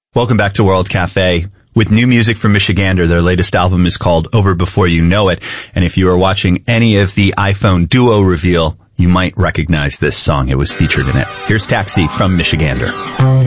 Welcome back to World Cafe. With new music from Michigander, their latest album is called Over Before You Know It. And if you are watching any of the iPhone Duo reveal, you might recognize this song. It was featured in it. Here's Taxi from Michigander.